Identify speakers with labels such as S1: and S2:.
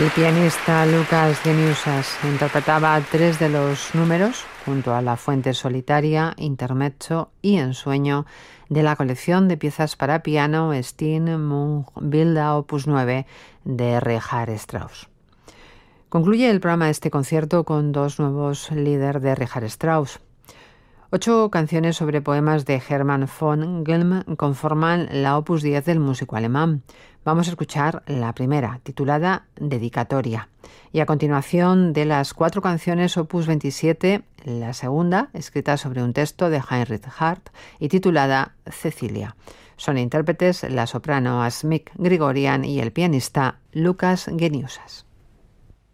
S1: El pianista Lucas Geniusas interpretaba 3 de los números junto a la Fuente Solitaria, Intermezzo y Ensueño de la colección de piezas para piano Steen Mung Bilda Opus 9 de Richard Strauss. Concluye el programa de este concierto con 2 nuevos Lieder de Richard Strauss. 8 canciones sobre poemas de Hermann von Gilm conforman la Opus 10 del músico alemán. Vamos a escuchar la primera, titulada Dedicatoria. Y a continuación, de las 4 canciones Opus 27, la segunda, escrita sobre un texto de Heinrich Hart y titulada Cecilia. Son intérpretes la soprano Asmik Grigorian y el pianista Lucas Geniusas.